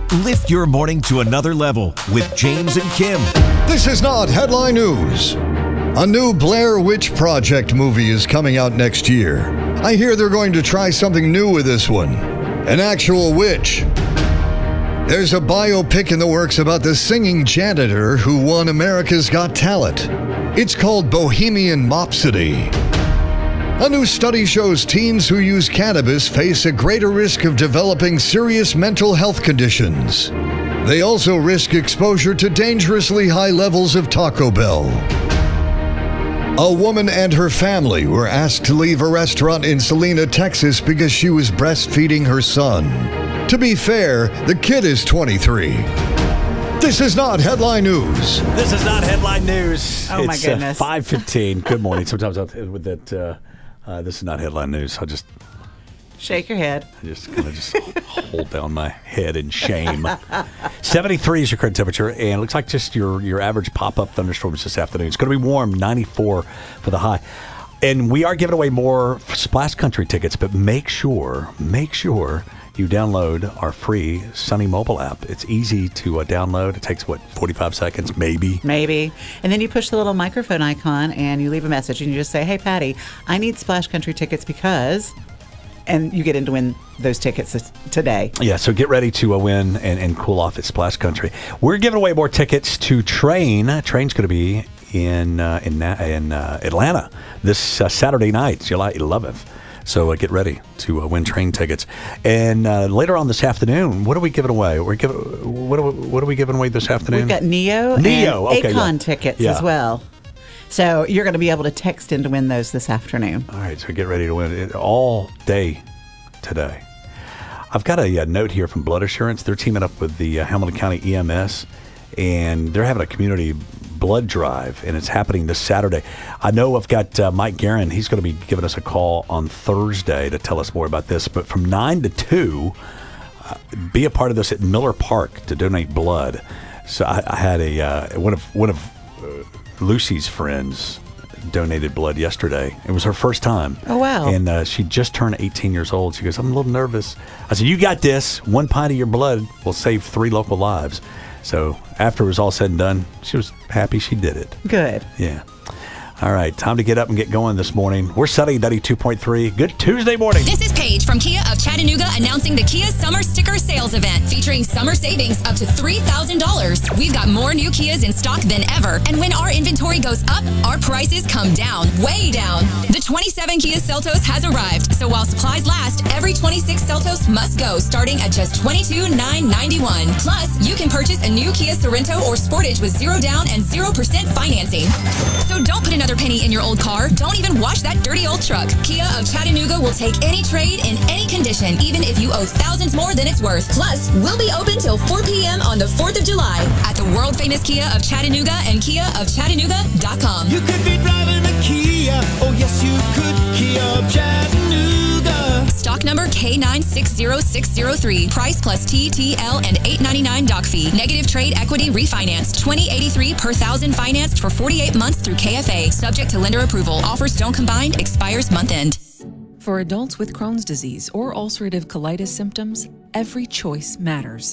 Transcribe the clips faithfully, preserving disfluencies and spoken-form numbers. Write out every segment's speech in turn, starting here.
Lift your morning to another level with James and Kim. This is not headline news. A new Blair Witch Project movie is coming out next year. I hear they're going to try something new with this one. An actual witch. There's a biopic in the works about the singing janitor who won America's Got Talent. It's called Bohemian Rhapsody. A new study shows teens who use cannabis face a greater risk of developing serious mental health conditions. They also risk exposure to dangerously high levels of Taco Bell. A woman and her family were asked to leave a restaurant in Salina, Texas because she was breastfeeding her son. To be fair, the kid is twenty-three. This is not headline news. This is not headline news. Oh, my it's, goodness. Uh, five fifteen. Good morning. Sometimes I'll, with that, uh, uh, this is not headline news. I'll just... Shake your head. I just kind of just hold down my head in shame. seventy-three is your current temperature, and it looks like just your, your average pop-up thunderstorms this afternoon. It's going to be warm, ninety-four for the high. And we are giving away more Splash Country tickets, but make sure, make sure you download our free Sunny mobile app. It's easy to uh, download. It takes, what, forty-five seconds, maybe? Maybe. And then you push the little microphone icon, and you leave a message, and you just say, hey, Patty, I need Splash Country tickets because... And you get in to win those tickets today. Yeah, so get ready to uh, win and, and cool off at Splash Country. We're giving away more tickets to Train. Train's going to be in uh, in in uh, Atlanta this uh, Saturday night, July eleventh. So uh, get ready to uh, win Train tickets. And uh, later on this afternoon, what are we giving away? We're giving what are we, what are we giving away this afternoon? We've got Neo, Neo and okay, Akon yeah. tickets yeah. as well. So you're going to be able to text in to win those this afternoon. All right, so get ready to win it all day today. I've got a, a note here from Blood Assurance. They're teaming up with the uh, Hamilton County E M S, and they're having a community blood drive, and it's happening this Saturday. I know I've got uh, Mike Guerin. He's going to be giving us a call on Thursday to tell us more about this. But from nine to two, uh, be a part of this at Miller Park to donate blood. So I, I had a uh, one of one of uh, Lucy's friends donated blood yesterday. It was her first time. Oh, wow. And uh, she just turned eighteen years old. She goes, I'm a little nervous. I said, you got this. One pint of your blood will save three local lives. So after it was all said and done, she was happy she did it. Good. Yeah. All right, time to get up and get going this morning. We're Sunny ninety-two point three. Good Tuesday morning. This is Paige from Kia of Chattanooga announcing the Kia Summer Sticker Sales Event featuring summer savings up to three thousand dollars. We've got more new Kias in stock than ever. And when our inventory goes up, our prices come down, way down. The twenty-seven Kia Seltos has arrived. So while supplies last, every twenty-six Seltos must go, starting at just twenty-two thousand nine hundred ninety-one dollars. Plus, you can purchase a new Kia Sorento or Sportage with zero down and zero percent financing. So don't put another penny in your old car. Don't even wash that dirty old truck. Kia of Chattanooga will take any trade in any condition, even if you owe thousands more than it's worth. Plus, we'll be open till four p.m. on the fourth of July at the world famous Kia of Chattanooga and kia of chattanooga dot com. You could be driving a Kia. Oh, yes, you could. Kia of Chattanooga. Stock number K nine six zero six zero three. Price plus T T L and eight ninety-nine doc fee. Negative trade equity refinanced. twenty eighty-three per thousand financed for forty-eight months through K F A. Subject to lender approval. Offers don't combine. Expires month end. For adults with Crohn's disease or ulcerative colitis symptoms, every choice matters.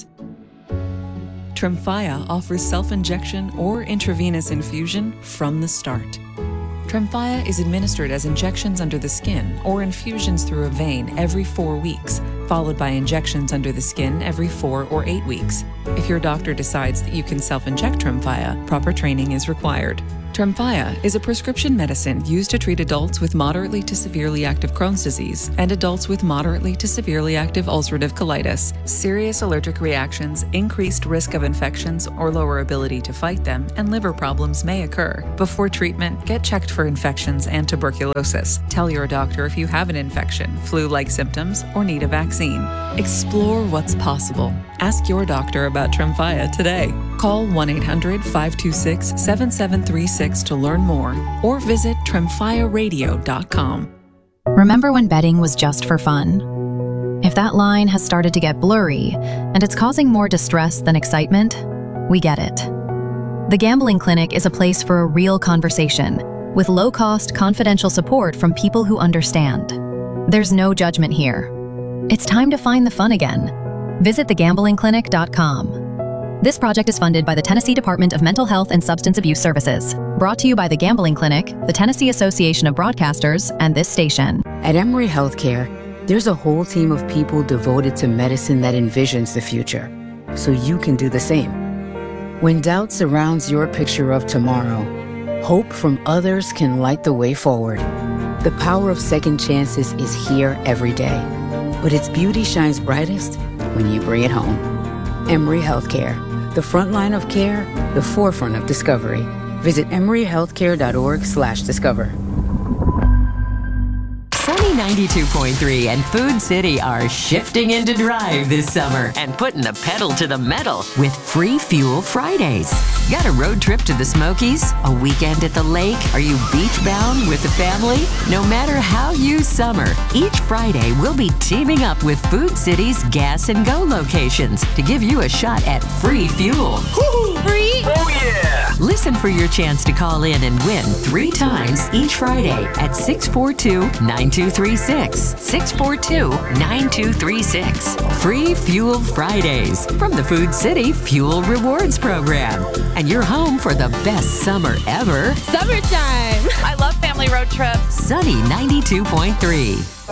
Tremfya offers self-injection or intravenous infusion from the start. Tremfya is administered as injections under the skin or infusions through a vein every four weeks, followed by injections under the skin every four or eight weeks. If your doctor decides that you can self-inject Tremfya, proper training is required. Tremfya is a prescription medicine used to treat adults with moderately to severely active Crohn's disease and adults with moderately to severely active ulcerative colitis. Serious allergic reactions, increased risk of infections or lower ability to fight them, and liver problems may occur. Before treatment, get checked for infections and tuberculosis. Tell your doctor if you have an infection, flu-like symptoms, or need a vaccine. Explore what's possible. Ask your doctor about Tremfya today. Call one eight hundred five two six seven seven three six to learn more or visit tremfya radio dot com. Remember when betting was just for fun? If that line has started to get blurry and it's causing more distress than excitement, we get it. The Gambling Clinic is a place for a real conversation with low-cost, confidential support from people who understand. There's no judgment here. It's time to find the fun again. Visit the gambling clinic dot com. This project is funded by the Tennessee Department of Mental Health and Substance Abuse Services. Brought to you by the Gambling Clinic, the Tennessee Association of Broadcasters, and this station. At Emory Healthcare, there's a whole team of people devoted to medicine that envisions the future, so you can do the same. When doubt surrounds your picture of tomorrow, hope from others can light the way forward. The power of second chances is here every day, but its beauty shines brightest when you bring it home. Emory Healthcare, the front line of care, the forefront of discovery. Visit emory healthcare dot org slash discover. Sunny ninety-two point three and Food City are shifting into drive this summer and putting the pedal to the metal with Free Fuel Fridays. Got a road trip to the Smokies? A weekend at the lake? Are you beach bound with the family? No matter how you summer, each Friday we'll be teaming up with Food City's Gas and Go locations to give you a shot at free fuel. Free? Oh yeah! Listen for your chance to call in and win three times each Friday at six four two, nine two three six. six four two, nine two three six. Free Fuel Fridays from the Food City Fuel Rewards Program. And you're home for the best summer ever. Summertime! I love family road trips. Sunny ninety-two point three.